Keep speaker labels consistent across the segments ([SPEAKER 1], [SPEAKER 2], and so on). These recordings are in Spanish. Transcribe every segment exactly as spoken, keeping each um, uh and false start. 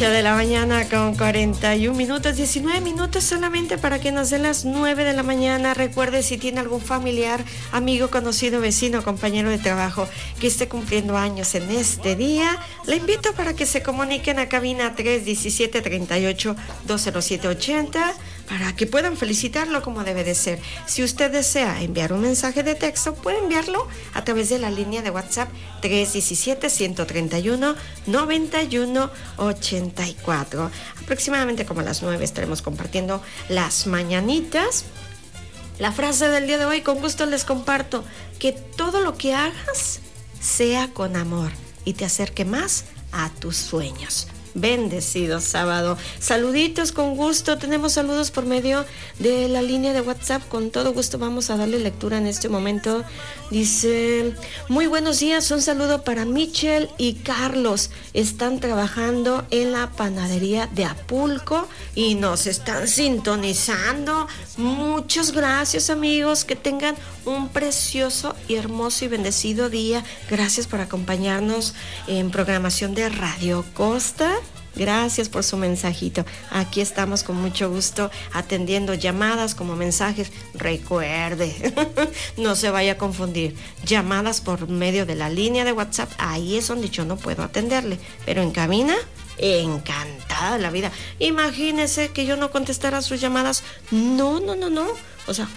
[SPEAKER 1] ocho de la mañana con cuarenta y un minutos, diecinueve minutos solamente para que nos den las nueve de la mañana. Recuerde, si tiene algún familiar, amigo, conocido, vecino, compañero de trabajo que esté cumpliendo años en este día, le invito para que se comuniquen a cabina tres diecisiete, treinta y ocho, dos cero siete ochenta para que puedan felicitarlo como debe de ser. Si usted desea enviar un mensaje de texto, puede enviarlo a través de la línea de WhatsApp tres diecisiete, ciento treinta y uno, noventa y uno ochenta y cuatro. Aproximadamente como a las nueve estaremos compartiendo las mañanitas. La frase del día de hoy, con gusto les comparto: que todo lo que hagas sea con amor y te acerque más a tus sueños. Bendecido sábado. Saluditos, con gusto. Tenemos saludos por medio de la línea de WhatsApp. Con todo gusto vamos a darle lectura en este momento. Dice: muy buenos días, un saludo para Michelle y Carlos. Están trabajando en la panadería de Apulco y nos están sintonizando. Muchas gracias, amigos. Que tengan un precioso y hermoso y bendecido día. Gracias por acompañarnos en programación de Radio Costa. Gracias por su mensajito. Aquí estamos con mucho gusto atendiendo llamadas como mensajes. Recuerde, no se vaya a confundir. Llamadas por medio de la línea de WhatsApp, ahí es donde yo no puedo atenderle. Pero en cabina, encantada de la vida. Imagínese que yo no contestara sus llamadas. No, no, no, no. O sea,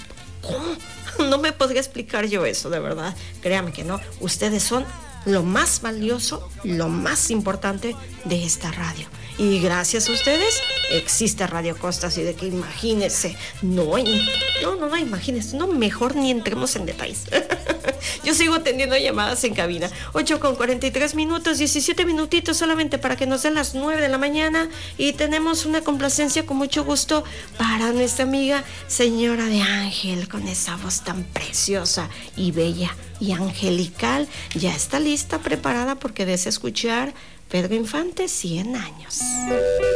[SPEAKER 1] ¿cómo? No me podría explicar yo eso, de verdad. Créame que no. Ustedes son lo más valioso, lo más importante de esta radio. Y gracias a ustedes existe Radio Costa, así de que imagínense. No, no, no, no, imagínense. No, mejor ni entremos en detalles. Yo sigo atendiendo llamadas en cabina. ocho con cuarenta y tres minutos, diecisiete minutitos solamente para que nos den las nueve de la mañana. Y tenemos una complacencia con mucho gusto para nuestra amiga Señora de Ángel, con esa voz tan preciosa y bella y angelical. Ya está lista, preparada, porque desea escuchar Pedro Infante, cien años.